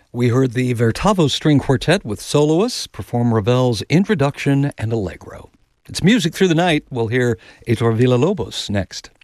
We heard the Vertavo String Quartet with soloists perform Ravel's Introduction and Allegro. It's Music Through the Night. We'll hear Heitor Villa-Lobos next.